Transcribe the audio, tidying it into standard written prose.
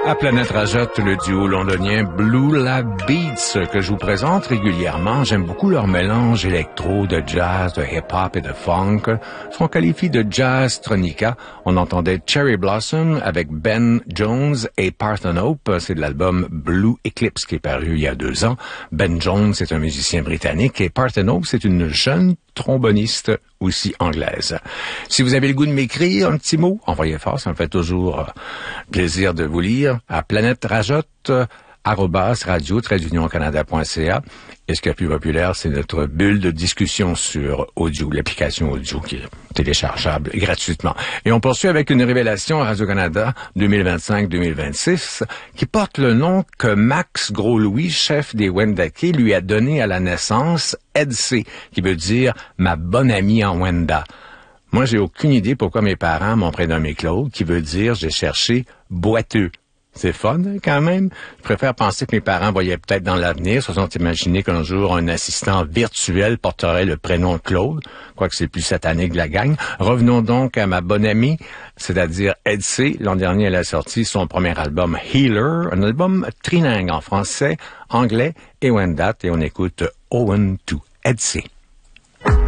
À Planète Rajotte, le duo londonien Blue Lab Beats que je vous présente régulièrement. J'aime beaucoup leur mélange électro, de jazz, de hip-hop et de funk. Ce qu'on qualifie de jazz tronica. On entendait Cherry Blossom avec Ben Jones et Parthenope. C'est de l'album Blue Eclipse qui est paru il y a 2 ans. Ben Jones est un musicien britannique et Parthenope, c'est une jeune tromboniste aussi anglaise. Si vous avez le goût de m'écrire un petit mot, envoyez fort, ça me fait toujours plaisir de vous lire à planèterajotte@radio-canada.ca. Et ce qui est plus populaire, c'est notre bulle de discussion sur Audio, l'application Audio qui est téléchargeable gratuitement. Et on poursuit avec une révélation à Radio-Canada 2025-2026 qui porte le nom que Max Gros-Louis, chef des Wendake, lui a donné à la naissance, Edsé, qui veut dire « ma bonne amie en Wenda ». Moi, j'ai aucune idée pourquoi mes parents m'ont prénommé Claude, qui veut dire « j'ai cherché boiteux ». C'est fun, hein, quand même. Je préfère penser que mes parents voyaient peut-être dans l'avenir, se sont imaginés qu'un jour, un assistant virtuel porterait le prénom Claude, quoique c'est le plus satanique de la gang. Revenons donc à ma bonne amie, c'est-à-dire Edsé. L'an dernier, elle a sorti son premier album Healer, un album trilingue en français, anglais et Wendat, et on écoute Owen to Edsé.